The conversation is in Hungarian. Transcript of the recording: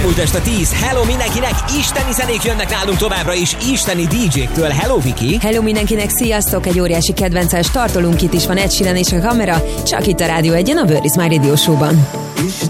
elmúlt este 10. Hello mindenkinek, isteni zenék jönnek nálunk továbbra is, isteni DJ-któl. Hello Viki! Hello mindenkinek, sziasztok! Egy óriási kedvencel startolunk, itt is van Ed Sheeran és a kamera, csak itt a Rádió 1-en, a Where is My Radio Show-ban.